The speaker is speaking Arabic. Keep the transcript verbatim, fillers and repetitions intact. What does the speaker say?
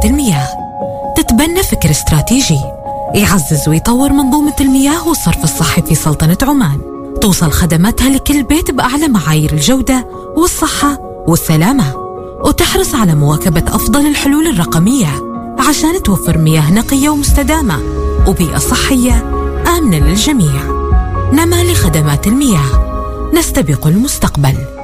خدمات المياه. تتبنى فكر استراتيجي يعزز ويطور منظومة المياه والصرف الصحي في سلطنة عمان، توصل خدماتها لكل بيت بأعلى معايير الجودة والصحة والسلامة، وتحرص على مواكبة أفضل الحلول الرقمية عشان توفر مياه نقية ومستدامة وبيئة صحية آمنة للجميع. نما لخدمات المياه، نستبق المستقبل.